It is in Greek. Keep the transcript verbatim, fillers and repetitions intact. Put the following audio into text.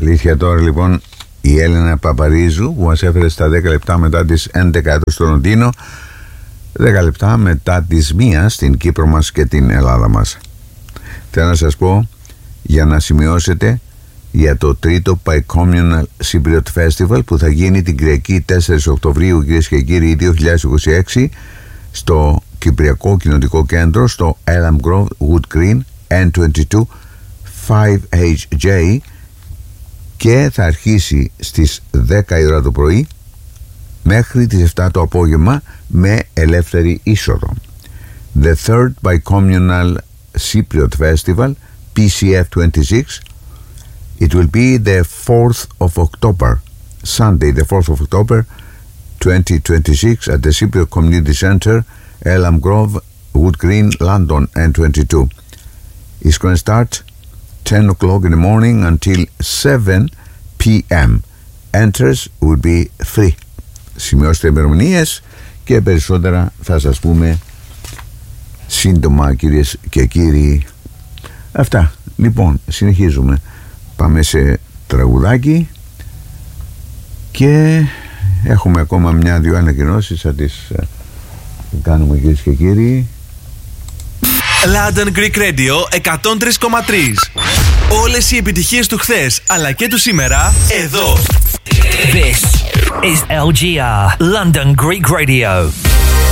Αλήθεια τώρα λοιπόν η Έλενα Παπαρίζου που μας έφερε στα δέκα λεπτά μετά τις έντεκα εδώ στο Λονδίνο, δέκα λεπτά μετά τις μία στην Κύπρο μας και την Ελλάδα μας. Θέλω να σας πω, για να σημειώσετε, για το τρίτο Bicommunal Cypriot Festival που θα γίνει την Κυριακή τέσσερις Οκτωβρίου, κυρίες και κύριοι, δύο χιλιάδες είκοσι έξι, στο Κυπριακό Κοινοτικό Κέντρο, στο Elm Grove Wood Green N είκοσι δύο φάιβ έιτς τζέι, και θα αρχίσει στις δέκα η ώρα το πρωί μέχρι τις επτά το απόγευμα με ελεύθερη είσοδο. The third Bicommunal Cypriot Festival, πι σι εφ twenty-six, it will be the fourth of October, Sunday the fourth of October twenty twenty-six at the Cypriot Community Center, Elm Grove, Wood Green, London N twenty-two. It's going to start ten o'clock in the morning until seven p.m. Enters will be free. Σημειώστε ημερομηνίες και περισσότερα θα σας πούμε σύντομα, κυρίες και κύριοι. Αυτά. Λοιπόν, συνεχίζουμε. Πάμε σε τραγουδάκι και έχουμε ακόμα μια-δυο ανακοινώσεις, θα τις κάνουμε, κυρίες και κύριοι. London Greek Radio εκατόν τρία κόμμα τρία. Όλες οι επιτυχίες του χθες αλλά και του σήμερα εδώ. This is ελ τζι αρ London Greek Radio.